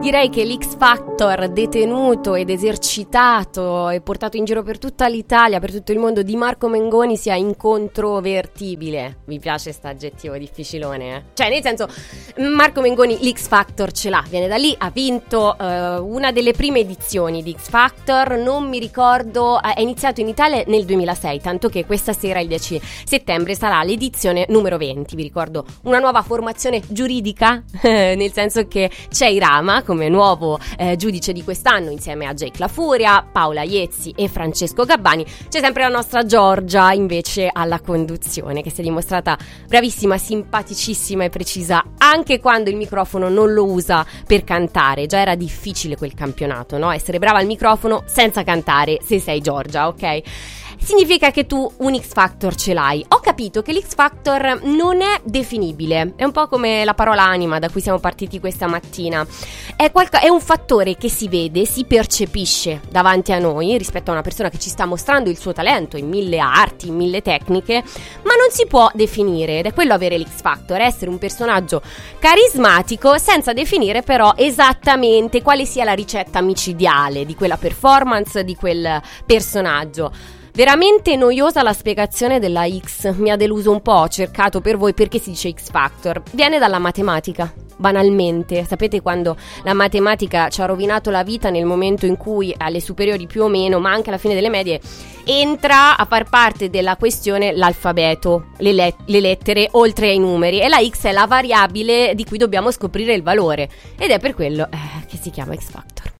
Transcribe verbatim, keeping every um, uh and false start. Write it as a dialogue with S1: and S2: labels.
S1: Direi che l'X Factor detenuto ed esercitato e portato in giro per tutta l'Italia, per tutto il mondo, di Marco Mengoni sia incontrovertibile. Mi piace sta aggettivo difficilone, eh? Cioè, nel senso, Marco Mengoni l'X Factor ce l'ha, viene da lì, ha vinto eh, una delle prime edizioni di X Factor, non mi ricordo, è iniziato in Italia nel duemilasei, tanto che questa sera, il dieci settembre, sarà l'edizione numero venti. Vi ricordo una nuova formazione giuridica, nel senso che c'è Irama come nuovo eh, giudice di quest'anno, insieme a Jake La Furia, Paola Iezzi e Francesco Gabbani. C'è sempre la nostra Giorgia invece alla conduzione, che si è dimostrata bravissima, simpaticissima e precisa anche quando il microfono non lo usa per cantare. Già era difficile quel campionato, no? Essere brava al microfono senza cantare, se sei Giorgia, ok? Significa che tu un X Factor ce l'hai. Ho capito che l'X Factor non è definibile, è un po' come la parola anima da cui siamo partiti questa mattina. È, qualco- è un fattore che si vede, si percepisce davanti a noi rispetto a una persona che ci sta mostrando il suo talento in mille arti, in mille tecniche, ma non si può definire, ed è quello avere l'X Factor, essere un personaggio carismatico senza definire però esattamente quale sia la ricetta micidiale di quella performance, di quel personaggio. Veramente noiosa la spiegazione della X, mi ha deluso un po', ho cercato per voi perché si dice X Factor. Viene dalla matematica, banalmente. Sapete quando la matematica ci ha rovinato la vita nel momento in cui alle superiori più o meno, ma anche alla fine delle medie, entra a far parte della questione l'alfabeto, le, let- le lettere oltre ai numeri, e la X è la variabile di cui dobbiamo scoprire il valore, ed è per quello eh, che si chiama X Factor.